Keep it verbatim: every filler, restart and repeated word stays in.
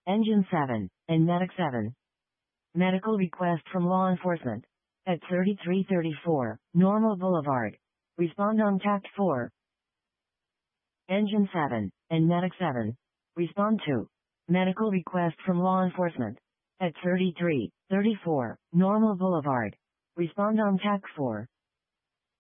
Engine seven, and Medic seven. Medical request from law enforcement. At thirty-three thirty-four, Normal Boulevard. Respond on Tact four. Engine seven, and Medic seven. Respond to. Medical request from law enforcement. At thirty-three thirty-four, Normal Boulevard. Respond on Tact four.